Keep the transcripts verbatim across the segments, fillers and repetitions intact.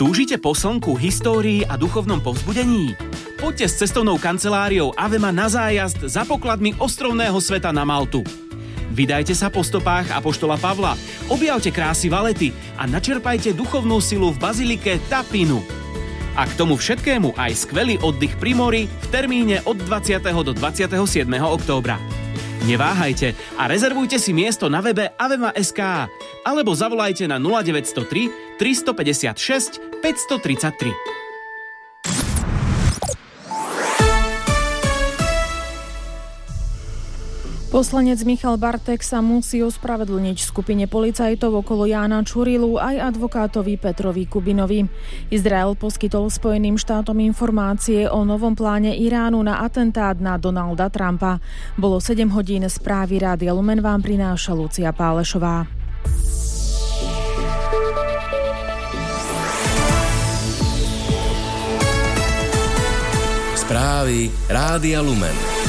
Túžite po slnku, histórii a duchovnom povzbudení? Poďte s cestovnou kanceláriou Avema na zájazd za pokladmi ostrovného sveta na Maltu. Vydajte sa po stopách apoštola Pavla, objavte krásy Valety a načerpajte duchovnú silu v bazilike Tapinu. A k tomu všetkému aj skvelý oddych pri mori v termíne od dvadsiateho do dvadsiateho siedmeho októbra. Neváhajte a rezervujte si miesto na webe avema bodka es ká alebo zavolajte na nula deväť nula tri, tristopäťdesiatšesť, päťstotridsaťtri. Poslanec Michal Bartek sa musí ospravedlniť skupine policajtov okolo Jána Čurilu aj advokátovi Petrovi Kubinovi. Izrael poskytol Spojeným štátom informácie o novom pláne Iránu na atentát na Donalda Trumpa. Bolo sedem hodín, správy Rádia Lumen vám prináša Lucia Pálešová. Správy Rádia Lumen.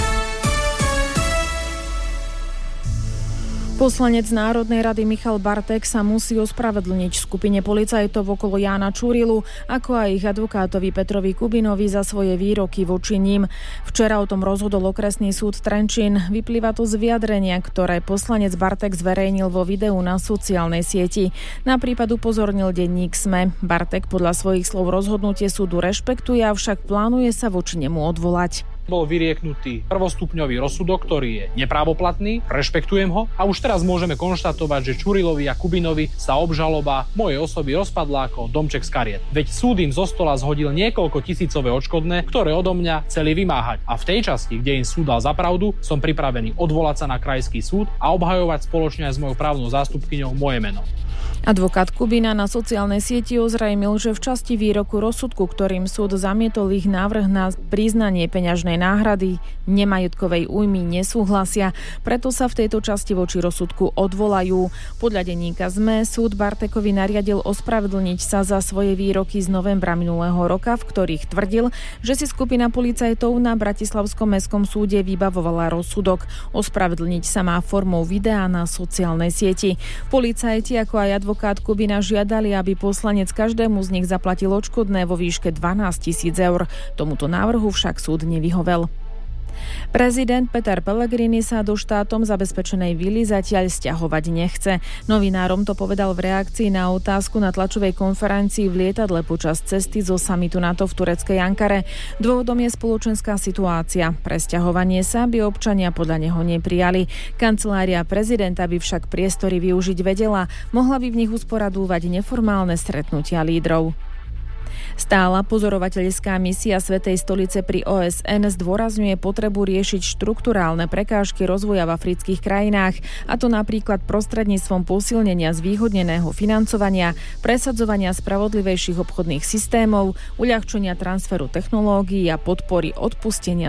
Poslanec Národnej rady Michal Bartek sa musí ospravedlniť skupine policajtov okolo Jána Čurilu, ako aj ich advokátovi Petrovi Kubinovi za svoje výroky voči ním. Včera o tom rozhodol okresný súd Trenčín. Vyplýva to z vyjadrenia, ktoré poslanec Bartek zverejnil vo videu na sociálnej sieti. Na prípad upozornil denník es em e. Bartek podľa svojich slov rozhodnutie súdu rešpektuje, avšak plánuje sa voči nemu odvolať. Bol vyrieknutý prvostupňový rozsudok, ktorý je neprávoplatný, rešpektujem ho a už teraz môžeme konštatovať, že Čurilovi a Kubinovi sa obžaloba mojej osoby rozpadla ako domček z kariet. Veď súd im zo stola zhodil niekoľko tisícové odškodné, ktoré odo mňa chceli vymáhať. A v tej časti, kde im súd dal za pravdu, som pripravený odvolať sa na krajský súd a obhajovať spoločne aj s mojou právnou zástupkyňou moje meno. Advokát Kubina na sociálnej sieti ozrejmil, že v časti výroku rozsudku, ktorým súd zamietol ich návrh na priznanie peňažnej náhrady nemajetkovej újmy, nesúhlasia, preto sa v tejto časti voči rozsudku odvolajú. Podľa denníka es em e súd Bartekovi nariadil ospravedlniť sa za svoje výroky z novembra minulého roka, v ktorých tvrdil, že si skupina policajtov na Bratislavskom mestskom súde vybavovala rozsudok. Ospravedlniť sa má formou videa na sociálnej sieti. Policajti ako aj advokát Kubina žiadali, aby poslanec každému z nich zaplatil odškodné vo výške dvanásť tisíc eur. Tomuto návrhu však súd nevyhovel. Prezident Peter Pellegrini sa do štátom zabezpečenej vily zatiaľ sťahovať nechce. Novinárom to povedal v reakcii na otázku na tlačovej konferencii v lietadle počas cesty zo samitu NATO v tureckej Ankare. Dôvodom je spoločenská situácia. Pre sťahovanie sa by občania podľa neho neprijali. Kancelária prezidenta by však priestory využiť vedela. Mohla by v nich usporadúvať neformálne stretnutia lídrov. Stála pozorovateľská misia Svätej stolice pri ó es en zdôrazňuje potrebu riešiť štrukturálne prekážky rozvoja v afrických krajinách, a to napríklad prostredníctvom posilnenia zvýhodneného financovania, presadzovania spravodlivejších obchodných systémov, uľahčenia transferu technológií a podpory odpustenia